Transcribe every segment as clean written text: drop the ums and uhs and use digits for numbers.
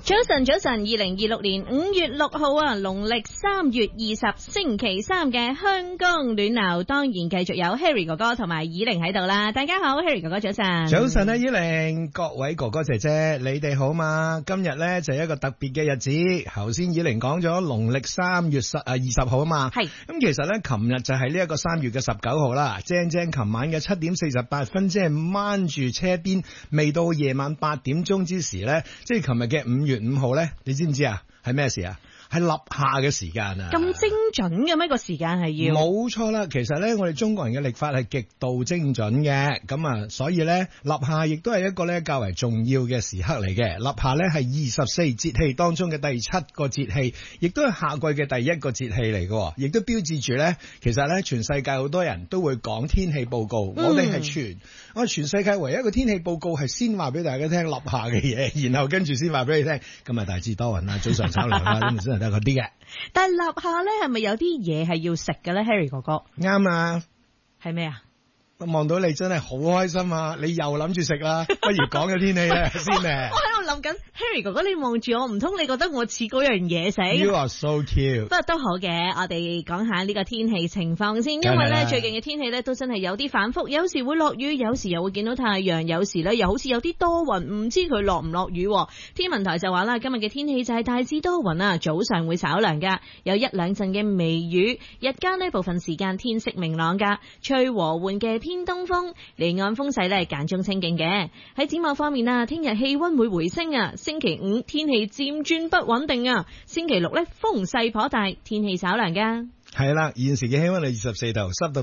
早晨，2026年5月6號啊，農曆3月20星期三嘅香江暖流，當然繼續有 Harry 哥哥同埋以玲喺度啦。大家好 ，Harry 哥哥早晨。 早晨啊，以玲，各位哥哥姐姐，你哋好嘛？今日咧就係一個特別嘅日子。頭先以玲講咗農曆3月20號啊嘛。係。咁其實咧，琴日就係呢一個3月嘅19號啦。正琴晚嘅7點48分，即係掹住車邊，未到夜晚8點鐘之時咧，即係琴日嘅5月5號咧，你知唔知啊？係咩事啊？係立夏嘅時間啊！ 咁精準嘅咩個時間係要？ 冇錯啦，其實咧我哋中國人嘅曆法係極度精準嘅，咁啊，所以咧立夏亦都係一個咧較為重要嘅時刻嚟嘅。立夏咧係24節氣當中嘅第7個節氣，亦都係夏季嘅第1個節氣嚟嘅，亦都標誌住咧，其實咧全世界好多人都會講天氣報告，我哋係全世界唯一一個天氣報告係先話俾大家聽立夏嘅嘢，然後跟住先話俾你聽，今日大致多雲啦，早上炒涼啦，咁先係得嗰啲嘅。 但係立夏咧係咪有啲嘢係要食嘅咧 ，Harry 哥哥？ 啱啊， 係咩啊？ 望到你真係好開心啊！你又諗住食啦，不如講個天氣咧先咧。 我喺度諗緊 ，Harry 哥哥你望住我，唔通你覺得我似嗰樣嘢食 ？You are so cute。 不過都好嘅，我哋講下呢個天氣情況先，因為咧最近嘅天氣咧都真係有啲反覆，有時會落雨，有時又會見到太陽，有時咧又好似有啲多雲，唔知佢落唔落雨。天文台就話啦，今日嘅天氣就係大致多雲啊，早上會稍涼噶，有1-2陣嘅微雨，日間呢部分時間天色明朗噶，吹和緩嘅偏東風。離岸風勢咧間中清勁嘅。喺展望方面啊，聽日氣溫會回升啊，星期5天氣漸轉不穩定啊，星期6咧風勢頗大，天氣稍涼噶。 係啦，現時嘅氣溫係24度，濕度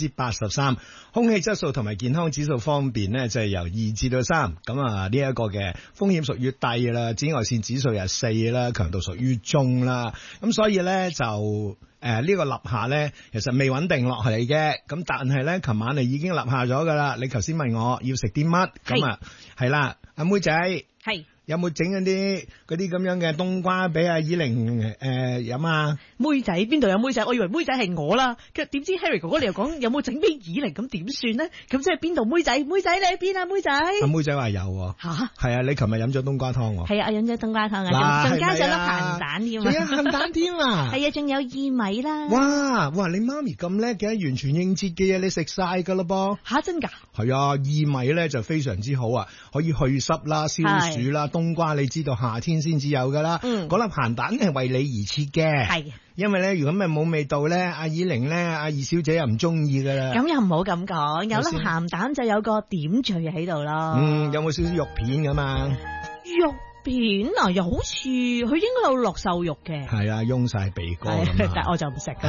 83%，空氣質素同埋健康指數方面呢，就係由2至到3，咁啊呢一個嘅風險屬於低啦，紫外線指數又4啦，強度屬於中啦，咁所以咧就呢個立夏咧，其實未穩定落嚟嘅，咁但係咧，琴晚你已經立夏咗噶啦。你頭先問我要食啲乜，咁啊係啦，阿妹仔係。有冇整嗰啲咁樣嘅冬瓜俾阿以玲飲啊？ 妹仔邊度有妹仔？我以為妹仔係我啦，點知 Harry 哥哥你又講有冇整俾以玲，咁點算呢？咁即係邊度妹仔？妹仔你喺邊啊？妹仔？阿妹仔話有吓，係啊！你琴日飲咗冬瓜湯喎？係啊， 我飲咗冬瓜湯啊，仲加咗粒鹹蛋添啊！ 仲有鹹蛋添啊！ 係啊，仲有薏米啦！ 哇！你媽咪咁叻嘅，完全應節嘅嘢你食晒噶啦噃吓，真噶？ 係啊，薏米咧就非常之好啊，可以去濕啦、消暑啦。冬瓜你知道夏天先至有噶啦，嗰粒鹹蛋係為你而設嘅，係，因為咧如果咪冇味道咧，阿以玲咧，阿二小姐又唔中意噶啦。咁又唔好咁講，有粒鹹蛋就有個點綴喺度咯。有冇少少肉片噶嘛？肉片啊，又好似佢應該有落瘦肉嘅。係啊，翁晒鼻哥咁啊，但我就唔食。